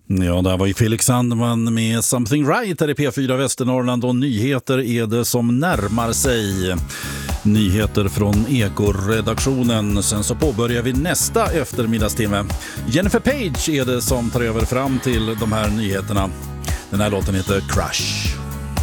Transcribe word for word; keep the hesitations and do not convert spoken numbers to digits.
Ja, där var ju Felix Sandman med Something Right här i P fyra Västernorrland, och nyheter är det som närmar sig. Nyheter från Eko-redaktionen. Sen så påbörjar vi nästa eftermiddagstimme. Jennifer Page är det som tar över fram till de här nyheterna. Den här låten heter Crush.